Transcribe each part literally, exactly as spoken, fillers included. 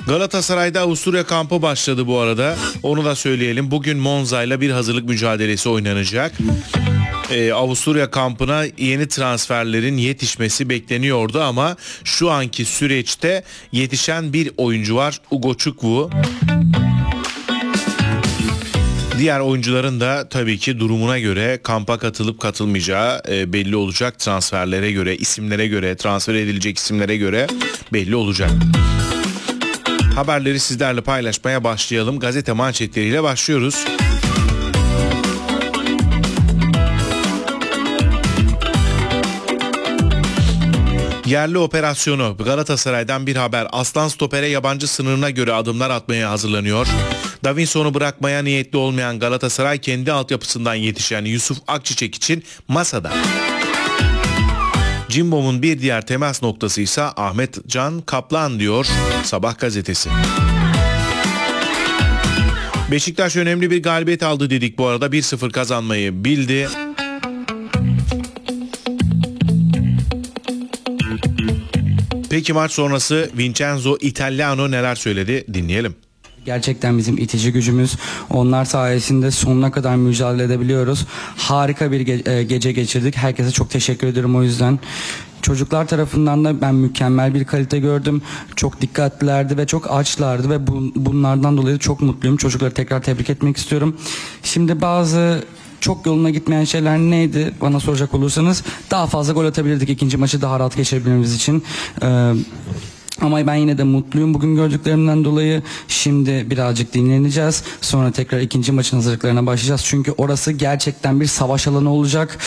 Galatasaray'da Avusturya kampı başladı bu arada. Onu da söyleyelim. Bugün Monza ile bir hazırlık mücadelesi oynanacak. Ee, Avusturya kampına yeni transferlerin yetişmesi bekleniyordu ama şu anki süreçte yetişen bir oyuncu var. Ugo Çukwu. Diğer oyuncuların da tabii ki durumuna göre kampa katılıp katılmayacağı e, belli olacak. Transferlere göre, isimlere göre, transfer edilecek isimlere göre belli olacak. Haberleri sizlerle paylaşmaya başlayalım. Gazete manşetleriyle başlıyoruz. Yerli operasyonu. Galatasaray'dan bir haber. Aslan stopere yabancı sınırına göre adımlar atmaya hazırlanıyor. Davinson'u bırakmaya niyetli olmayan Galatasaray kendi altyapısından yetişen Yusuf Akçiçek için masada. Cimbom'un bir diğer temas noktası ise Ahmet Can Kaplan diyor Sabah gazetesi. Beşiktaş önemli bir galibiyet aldı dedik bu arada. bir sıfır kazanmayı bildi. Peki maç sonrası Vincenzo Italiano neler söyledi? Dinleyelim. Gerçekten bizim itici gücümüz. Onlar sayesinde sonuna kadar mücadele edebiliyoruz. Harika bir ge- gece geçirdik. Herkese çok teşekkür ederim o yüzden. Çocuklar tarafından da ben mükemmel bir kalite gördüm. Çok dikkatlilerdi ve çok açlardı ve bu, bunlardan dolayı çok mutluyum. Çocukları tekrar tebrik etmek istiyorum. Şimdi bazı çok yoluna gitmeyen şeyler neydi bana soracak olursanız, daha fazla gol atabilirdik ikinci maçı daha rahat geçirebilmemiz için. Ee, Ama ben yine de mutluyum bugün gördüklerimden dolayı. Şimdi birazcık dinleneceğiz. Sonra tekrar ikinci maçın hazırlıklarına başlayacağız. Çünkü orası gerçekten bir savaş alanı olacak.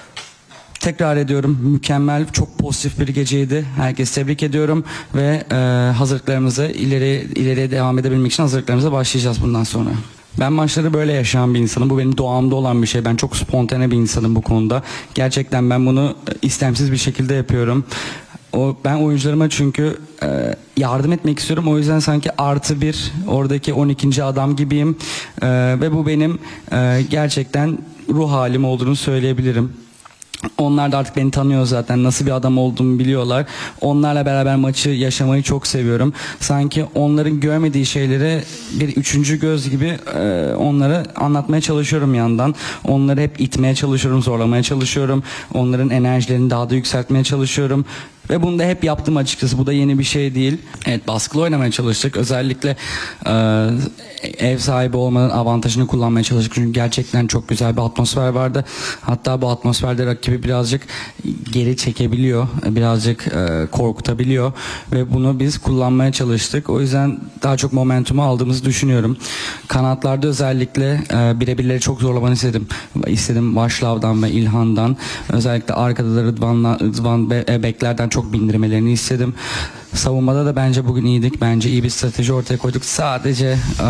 Tekrar ediyorum, mükemmel, çok pozitif bir geceydi. Herkesi tebrik ediyorum ve e, hazırlıklarımıza ileri ileriye devam edebilmek için hazırlıklarımıza başlayacağız bundan sonra. Ben maçları böyle yaşayan bir insanım. Bu benim doğamda olan bir şey. Ben çok spontane bir insanım bu konuda. Gerçekten ben bunu istemsiz bir şekilde yapıyorum. O, ben oyuncularıma çünkü e, yardım etmek istiyorum. O yüzden sanki artı bir oradaki on ikinci adam gibiyim. E, ve bu benim e, gerçekten ruh halim olduğunu söyleyebilirim. Onlar da artık beni tanıyor zaten. Nasıl bir adam olduğumu biliyorlar. Onlarla beraber maçı yaşamayı çok seviyorum. Sanki onların görmediği şeyleri bir üçüncü göz gibi e, onlara anlatmaya çalışıyorum yandan. Onları hep itmeye çalışıyorum, zorlamaya çalışıyorum. Onların enerjilerini daha da yükseltmeye çalışıyorum. Ve bunu da hep yaptım açıkçası. Bu da yeni bir şey değil. Evet, baskılı oynamaya çalıştık. Özellikle e, ev sahibi olmanın avantajını kullanmaya çalıştık. Çünkü gerçekten çok güzel bir atmosfer vardı. Hatta bu atmosferde rakibi birazcık geri çekebiliyor. Birazcık e, korkutabiliyor. Ve bunu biz kullanmaya çalıştık. O yüzden daha çok momentumu aldığımızı düşünüyorum. Kanatlarda özellikle e, birebirleri çok zorlamanı istedim. İstedim Vaşlav'dan ve İlhan'dan. Özellikle arkada da Rıdvan'la, Rıdvan ve Bekler'den çok bindirmelerini istedim. Savunmada da bence bugün iyiydik. Bence iyi bir strateji ortaya koyduk. Sadece e,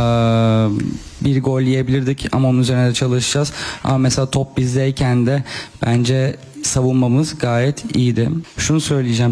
bir gol yiyebilirdik ama onun üzerine de çalışacağız. Ama mesela top bizdeyken de bence savunmamız gayet iyiydi. Şunu söyleyeceğim.